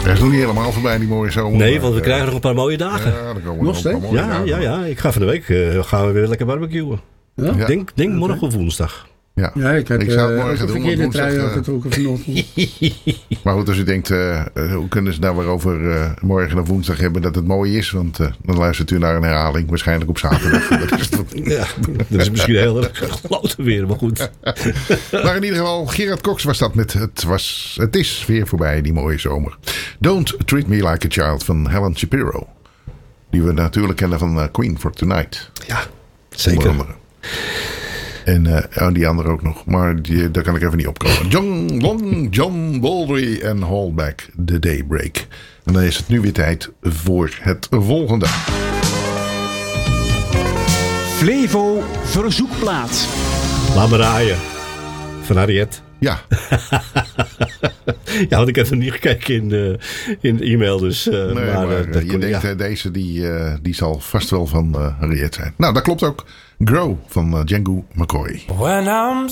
Hij is nog niet helemaal voorbij, die mooie zomer. Nee, want we krijgen nog een paar mooie dagen. Ja, dan komen Nog steeds? Ja. Ik ga van de week gaan we weer lekker barbecuen. Ja? Ja. Denk morgen of woensdag. Ja. Ja, ik had Ik zou het ook morgen een doen, verkeerde want trui woensdag, aangetrokken vanochtend. Maar goed, als u denkt, hoe kunnen ze nou weer over morgen of woensdag hebben dat het mooi is? Want dan luistert u naar een herhaling, waarschijnlijk op zaterdag. Dat is Ja, dat is misschien heel erg gesloten weer, maar goed. Maar in ieder geval, Gerard Cox was dat met het is weer voorbij, die mooie zomer. Don't Treat Me Like a Child van Helen Shapiro. Die we natuurlijk kennen van Queen for Tonight. Ja, zeker. Onder andere. En die andere ook nog. Maar daar kan ik even niet opkomen. John Baldry en Hold Back the Daybreak. En dan is het nu weer tijd voor het volgende. Flevo verzoekplaat. Laat me raaien. Van Harriet. Ja, Ja, want ik heb er niet gekeken in de e-mail. Dus, nee, maar je denkt deze die zal vast wel van Harriet zijn. Nou, dat klopt ook. Grow van Django McCoy. When I'm